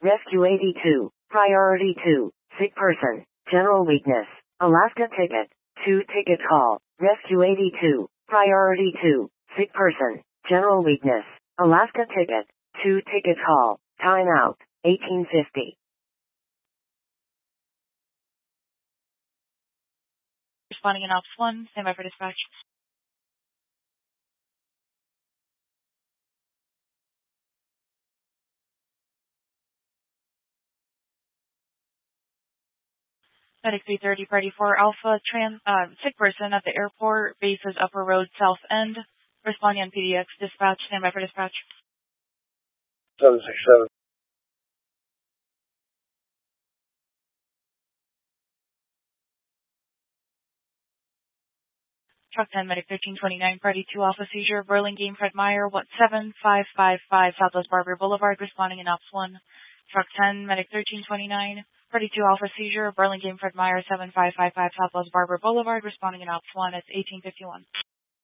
Rescue 82. Priority 2. Sick person. General weakness. Alaska ticket. 2 ticket call. Rescue 82. Priority 2. Sick person. General weakness. Alaska ticket. 2 ticket call. Time out. 1850. Responding in Ops 1. Stand by for dispatch. Medic 330, Party 4 Alpha, sick person at the airport, bases Upper Road, South End. Responding on PDX dispatch. Stand by for dispatch. 767. Truck 10, Medic 1329, Party 2 Alpha Seizure, Burlingame, Fred Meyer, 7555 Southwest Barber Boulevard. Responding in Ops 1. Truck 10, Medic 1329, Party 2 Alpha Seizure, Burlingame, Fred Meyer, 7555 Southwest Barber Boulevard. Responding in Ops 1. It's 1851.